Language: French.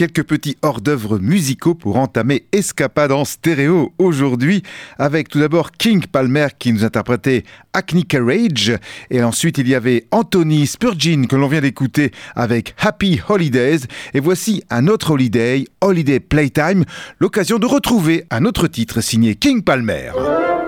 quelques petits hors-d'œuvre musicaux pour entamer Escapade en stéréo aujourd'hui, avec tout d'abord King Palmer qui nous interprétait Hackney Carriage, et ensuite il y avait Anthony Spurgeon que l'on vient d'écouter avec Happy Holidays, et voici un autre holiday, Holiday Playtime, l'occasion de retrouver un autre titre signé King Palmer.